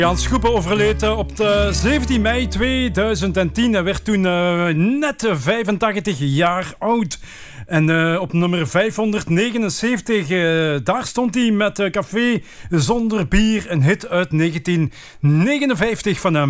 Jan Schoepen overleed op de 17 mei 2010. Hij werd toen net 85 jaar oud. En op nummer 579, daar stond hij met Café Zonder Bier, een hit uit 1959 van hem.